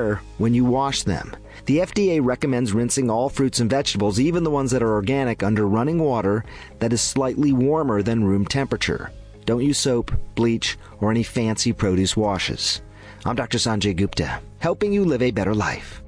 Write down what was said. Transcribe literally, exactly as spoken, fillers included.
water when you wash them. The F D A recommends rinsing all fruits and vegetables, even the ones that are organic, under running water that is slightly warmer than room temperature. Don't use soap, bleach, or any fancy produce washes. I'm Doctor Sanjay Gupta, helping you live a better life.